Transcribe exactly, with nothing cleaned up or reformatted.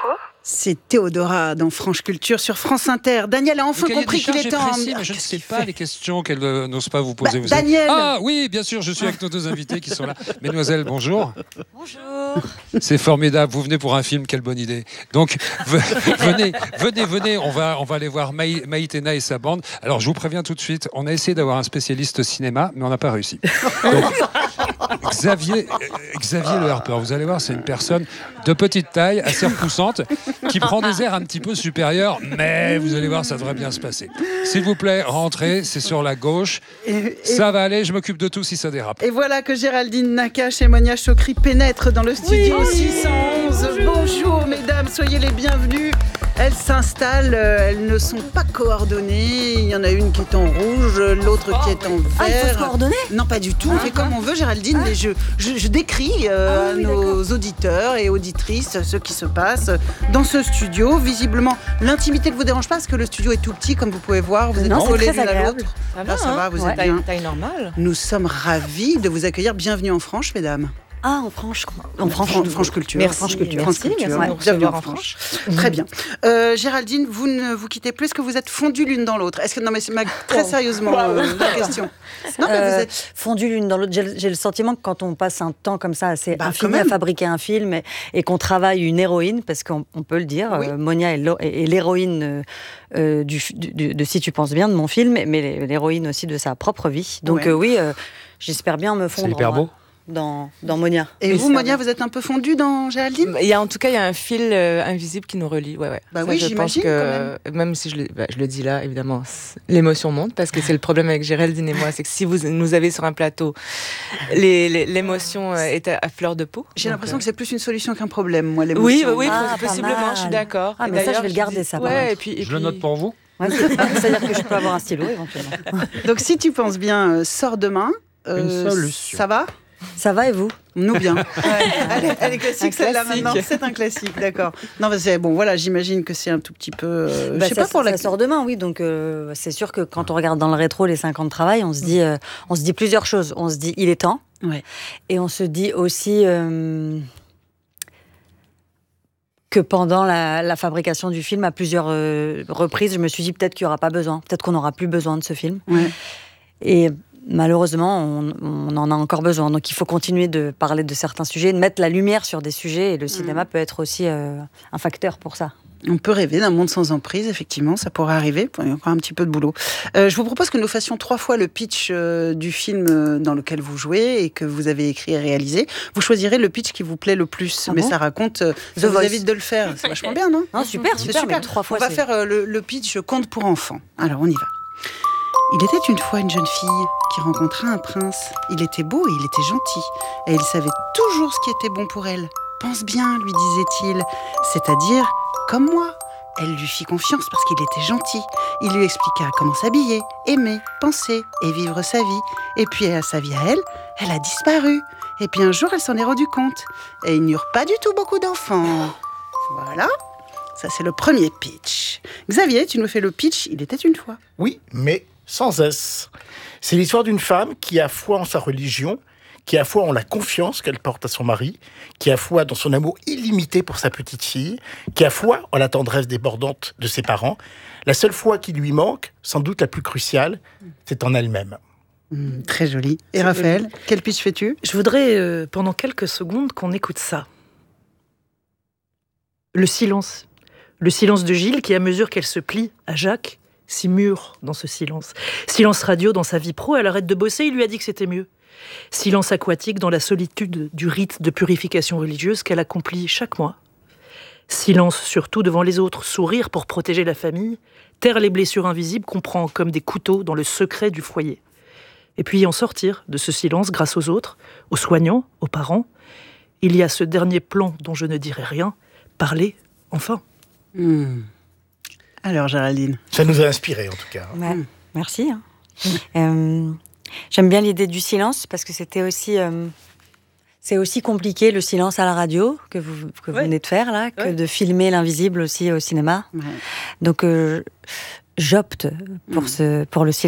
C'est Théodora dans Franche Culture sur France Inter. Daniel a enfin compris qu'il était en... Précis, mais je ne sais pas les questions qu'elle euh, n'ose pas vous poser. Bah, vous Daniel êtes... Ah oui, bien sûr, je suis avec nos deux invités qui sont là. Mesdemoiselles, bonjour. Bonjour. C'est formidable, vous venez pour un film, quelle bonne idée. Donc, venez, venez, venez, on va, on va aller voir Maï, Maïtena et sa bande. Alors, je vous préviens tout de suite, on a essayé d'avoir un spécialiste cinéma, mais on n'a pas réussi. Donc, Xavier, Xavier Le Harper, vous allez voir, c'est une personne de petite taille, assez repoussante, qui prend des airs un petit peu supérieurs, mais vous allez voir, ça devrait bien se passer. S'il vous plaît, rentrez, c'est sur la gauche. Et, et, ça va aller, je m'occupe de tout si ça dérape. Et voilà que Géraldine Nakache et Monia Chokri pénètrent dans le studio oui, six cent onze. Bonjour. Bonjour mesdames, soyez les bienvenues. Elles s'installent, elles ne sont pas coordonnées. Il y en a une qui est en rouge, l'autre oh. qui est en vert. Ah, il faut se coordonner ? Non, pas du tout. On ah, fait comme on veut, Géraldine. Ah. Mais je, je, je décris euh, ah, oui, à nos d'accord. auditeurs et auditrices ce qui se passe dans ce studio. Visiblement, l'intimité ne vous dérange pas parce que le studio est tout petit, comme vous pouvez voir. Vous êtes collés l'une à l'autre. Ça va, Là, ça hein va, vous ouais, êtes bien. Taille normale. Nous sommes ravis de vous accueillir. Bienvenue en Franche, mesdames. Ah, en Franche, en Franche, Franche, Franche Culture. Merci, Franche Culture. merci, Franche Culture. merci. Ouais, bienvenue en Franche. Franche. Très bien. Euh, Géraldine, vous ne vous quittez plus. Est-ce que vous êtes fondues l'une dans l'autre ? Est-ce que non, mais c'est ma... très sérieusement euh, la question. Non, mais euh, vous êtes fondues l'une dans l'autre. J'ai, j'ai le sentiment que quand on passe un temps comme ça assez bah, infini à fabriquer un film et, et qu'on travaille une héroïne, parce qu'on on peut le dire, oui. euh, Monia est, est l'héroïne euh, du, du, de Si tu penses bien de mon film, mais l'héroïne aussi de sa propre vie. Donc ouais. euh, oui, euh, j'espère bien me fondre. C'est hyper beau. Dans, dans Monia. Et oui, vous, Monia, vous êtes un peu fondue dans Géraldine ? Il y a, en tout cas, il y a un fil euh, invisible qui nous relie. Ouais, ouais. Bah ça, oui, je j'imagine pense que, quand même. même si je le, bah, je le dis là, évidemment, l'émotion monte, parce que c'est le problème avec Géraldine et moi, c'est que si vous nous avez sur un plateau, les, les, l'émotion euh, est à, à fleur de peau. J'ai donc, l'impression euh... que c'est plus une solution qu'un problème, moi, l'émotion. Oui, oui, ah, possiblement, je suis d'accord. Ah, mais ça, je vais le garder, ça. Ouais, et puis, et je puis... le note pour vous. Ouais, c'est-à-dire que je peux avoir un stylo, éventuellement. Donc, si tu penses bien, euh, sors demain. Euh, une solution. Ça va ? Ça va et vous ? Nous bien. Ouais, elle, est, elle est classique, celle-là maintenant. C'est un classique, d'accord. Non, mais c'est bon. Voilà, j'imagine que c'est un tout petit peu. Euh, bah, je sais ça, pas pour ça la. Ça sort demain, oui. Donc euh, c'est sûr que quand on regarde dans le rétro les cinq ans de travail, on se dit, euh, on se dit plusieurs choses. On se dit, il est temps. Ouais. Et on se dit aussi. Euh, que pendant la, la fabrication du film, à plusieurs euh, reprises, je me suis dit peut-être qu'il n'y aura pas besoin, peut-être qu'on n'aura plus besoin de ce film. Ouais. Et malheureusement, on, on en a encore besoin. Donc il faut continuer de parler de certains sujets, de mettre la lumière sur des sujets, et le cinéma mmh. peut être aussi euh, un facteur pour ça. On peut rêver d'un monde sans emprise, effectivement, ça pourrait arriver. Il y a encore un petit peu de boulot. Euh, je vous propose que nous fassions trois fois le pitch euh, du film dans lequel vous jouez et que vous avez écrit et réalisé. Vous choisirez le pitch qui vous plaît le plus, ah mais bon ça raconte. Euh, ça vous invite de le faire. C'est vachement bien, non ? Non, super, super. super. Trois fois, on va c'est... faire euh, le, le pitch conte pour enfants. Alors, on y va. Il était une fois une jeune fille qui rencontra un prince. Il était beau et il était gentil. Et il savait toujours ce qui était bon pour elle. Pense bien, lui disait-il. C'est-à-dire, comme moi. Elle lui fit confiance parce qu'il était gentil. Il lui expliqua comment s'habiller, aimer, penser et vivre sa vie. Et puis à sa vie à elle, elle a disparu. Et puis un jour, elle s'en est rendue compte. Et ils n'eurent pas du tout beaucoup d'enfants. Voilà. Ça, c'est le premier pitch. Xavier, tu nous fais le pitch. Il était une fois. Oui, mais sans S. C'est l'histoire d'une femme qui a foi en sa religion, qui a foi en la confiance qu'elle porte à son mari, qui a foi dans son amour illimité pour sa petite fille, qui a foi en la tendresse débordante de ses parents. La seule foi qui lui manque, sans doute la plus cruciale, c'est en elle-même. Mmh, très joli. Et Raphaël, quel pitch fais-tu ? Je voudrais, euh, pendant quelques secondes, qu'on écoute ça. Le silence. Le silence de Gilles qui, à mesure qu'elle se plie à Jacques, s'y mure dans ce silence. Silence radio dans sa vie pro, elle arrête de bosser, il lui a dit que c'était mieux. Silence aquatique dans la solitude du rite de purification religieuse qu'elle accomplit chaque mois. Silence surtout devant les autres, sourire pour protéger la famille, taire les blessures invisibles qu'on prend comme des couteaux dans le secret du foyer. Et puis en sortir de ce silence grâce aux autres, aux soignants, aux parents. Il y a ce dernier plan dont je ne dirai rien, parler enfin. Mmh. Alors Géraldine ? Ça nous a inspirés en tout cas. Ouais, mmh. Merci. Hein. euh... J'aime bien l'idée du silence parce que c'était aussi, euh, c'est aussi compliqué le silence à la radio que vous, que vous ouais. venez de faire là, que ouais. de filmer l'invisible aussi au cinéma. Ouais. Donc euh, j'opte pour, mmh. ce, pour le silence.